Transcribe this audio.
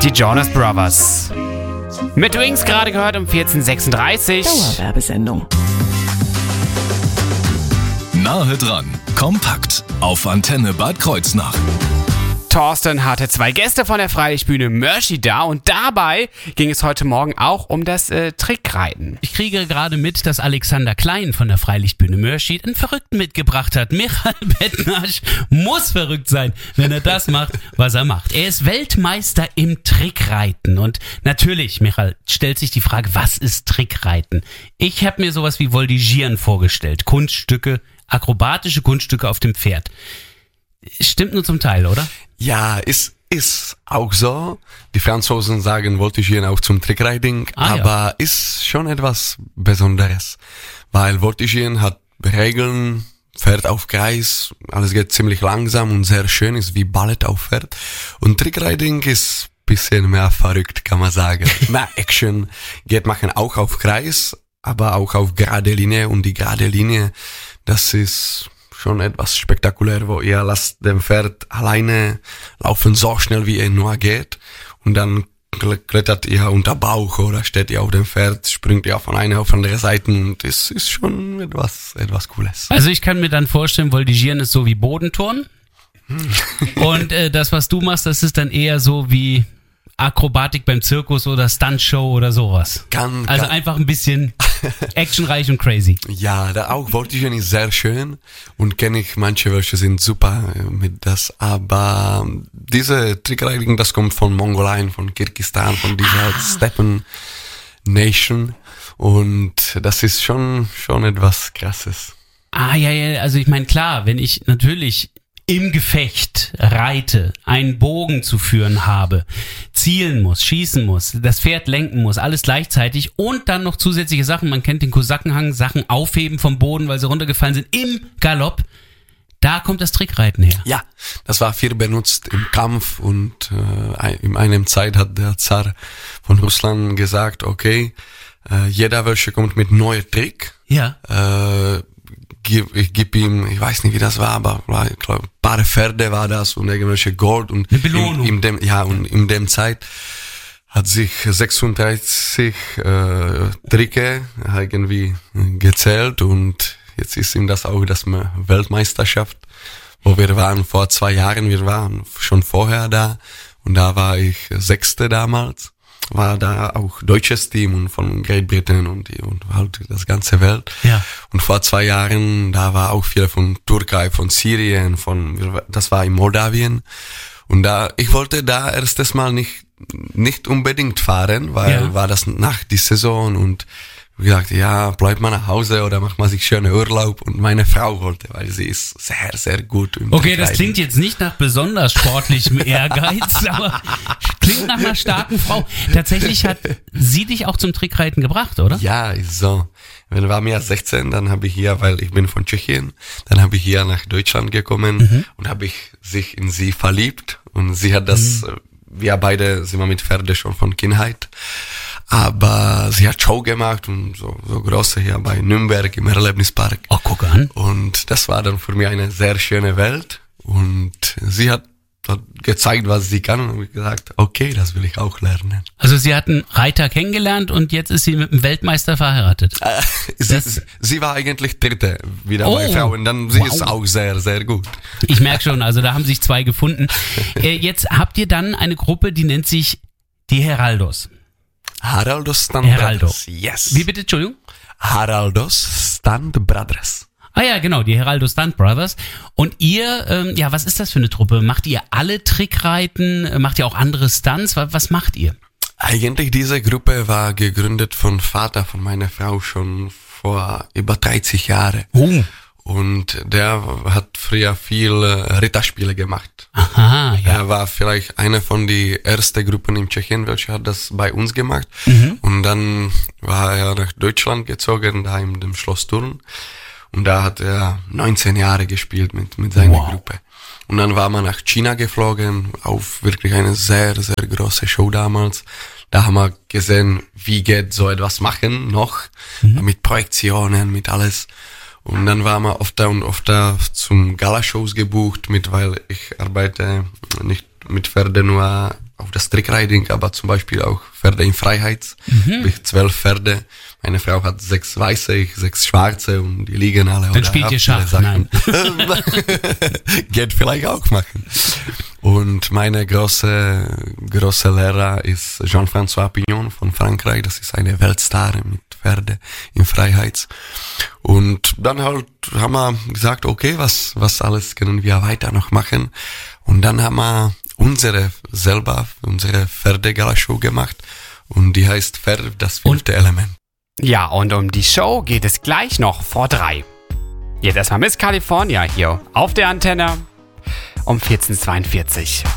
Die Jonas Brothers. Mit Wings gerade gehört um 14:36. Dauerwerbesendung. Nahe dran, kompakt, auf Antenne Bad Kreuznach. Thorsten hatte 2 Gäste von der Freilichtbühne Mörchi da und dabei ging es heute Morgen auch um das Trickreiten. Ich kriege gerade mit, dass Alexander Klein von der Freilichtbühne Mörchi einen Verrückten mitgebracht hat. Michael Bettnasch muss verrückt sein, wenn er das macht, was er macht. Er ist Weltmeister im Trickreiten und natürlich, Michael, stellt sich die Frage, was ist Trickreiten? Ich habe mir sowas wie Voltigieren vorgestellt, Kunststücke, akrobatische Kunststücke auf dem Pferd. Stimmt nur zum Teil, oder? Ja, ist auch so. Die Franzosen sagen Voltigieren auch zum Trickriding, aber ist schon etwas Besonderes. Weil Voltigieren hat Regeln, Pferd auf Kreis, alles geht ziemlich langsam und sehr schön, ist wie Ballett auf Pferd. Und Trickriding ist bisschen mehr verrückt, kann man sagen. Mehr Action, geht machen auch auf Kreis, aber auch auf gerade Linie. Und die gerade Linie, das ist schon etwas spektakulär, wo ihr lasst dem Pferd alleine laufen so schnell wie er nur geht und dann klettert ihr unter Bauch oder steht ihr auf dem Pferd, springt ihr von einer auf andere Seite und es ist schon etwas Cooles. Also ich kann mir dann vorstellen, Voltigieren ist so wie Bodenturnen und das, was du machst, das ist dann eher so wie Akrobatik beim Zirkus oder Stuntshow oder sowas. Also einfach ein bisschen actionreich und crazy. Ja, da auch Voltigieren ist sehr schön und kenne ich manche, welche sind super mit das, aber diese Trickriding, das kommt von Mongolei, von Kirgisistan, von dieser Steppen Nation und das ist schon etwas Krasses. Ja, also ich meine, klar, wenn ich natürlich im Gefecht reite, einen Bogen zu führen habe, zielen muss, schießen muss, das Pferd lenken muss, alles gleichzeitig und dann noch zusätzliche Sachen, man kennt den Kosakenhang, Sachen aufheben vom Boden, weil sie runtergefallen sind, im Galopp, da kommt das Trickreiten her. Ja, das war viel benutzt im Kampf und in einem Zeit hat der Zar von Russland gesagt, okay, jeder welche kommt mit neuem Trick, ja. Ich gebe ihm, ich weiß nicht wie das war, aber ich glaube, ein paar Pferde war das und irgendwelche Gold und eine Belohnung. In dem Zeit hat sich 36 Tricke irgendwie gezählt und jetzt ist ihm das auch das Weltmeisterschaft, wo wir waren vor 2 Jahren, wir waren schon vorher da und da war ich 6. damals. War da auch deutsches Team und von Great Britain und halt das ganze Welt. Ja. Und vor 2 Jahren, da war auch viele von Türkei, von Syrien, das war in Moldawien. Und ich wollte da erstes Mal nicht unbedingt fahren, weil war das nach die Saison und wie gesagt, ja, bleib mal nach Hause oder mach mal sich schönen Urlaub und meine Frau wollte, weil sie ist sehr, sehr gut im Okay, das Trickreiten. klingt jetzt nicht nach besonders sportlichem Ehrgeiz, aber klingt nach einer starken Frau. Tatsächlich hat sie dich auch zum Trickreiten gebracht, oder? Ja, ist so. Wenn war mir 16, dann habe ich hier, weil ich bin von Tschechien, dann habe ich hier nach Deutschland gekommen und habe ich sich in sie verliebt und sie hat das, wir beide sind wir mit Pferde schon von Kindheit. Aber sie hat Show gemacht und so große hier bei Nürnberg im Erlebnispark. Oh, guck an. Und das war dann für mich eine sehr schöne Welt. Und sie hat gezeigt, was sie kann und habe gesagt, okay, das will ich auch lernen. Also sie hat einen Reiter kennengelernt und jetzt ist sie mit einem Weltmeister verheiratet. Sie war eigentlich Dritte wieder bei Frauen, dann sie ist auch sehr, sehr gut. Ich merke schon, also da haben sich 2 gefunden. Jetzt habt ihr dann eine Gruppe, die nennt sich die Heraldos. Haraldos Stunt Brothers. Yes. Wie bitte, Entschuldigung? Haraldos Stunt Brothers. Ah ja, genau, die Heraldo Stunt Brothers. Und ihr, was ist das für eine Truppe? Macht ihr alle Trickreiten? Macht ihr auch andere Stunts? Was macht ihr? Eigentlich diese Gruppe war gegründet von Vater von meiner Frau schon vor über 30 Jahren. Oh. Und der hat früher viel Ritterspiele gemacht. Aha, ja. Er war vielleicht eine von die ersten Gruppen in Tschechien, welche hat das bei uns gemacht. Und dann war er nach Deutschland gezogen, da in dem Schloss Thurn. Und da hat er 19 Jahre gespielt mit seiner Gruppe. Und dann war man nach China geflogen, auf wirklich eine sehr, sehr große Show damals. Da haben wir gesehen, wie geht so etwas machen noch, mit Projektionen, mit alles. Und dann waren wir öfter zum Galashows gebucht, weil ich arbeite nicht mit Pferden nur auf das Trickriding, aber zum Beispiel auch Pferde in Freiheit. Bis 12 Pferde. Meine Frau hat 6 weiße, ich 6 schwarze und die liegen alle. Dann spielt ihr Schach, nein. Geht vielleicht auch machen. Und meine große Lehrer ist Jean-François Pignon von Frankreich. Das ist eine Weltstar mit Pferde in Freiheit. Und dann halt haben wir gesagt, okay, was alles können wir weiter noch machen? Und dann haben wir unsere Pferde-Gala-Show gemacht. Und die heißt Pferd, das 5. Element. Ja, und um die Show geht es gleich noch vor 3. Jetzt erstmal Miss California hier auf der Antenne um 14:42.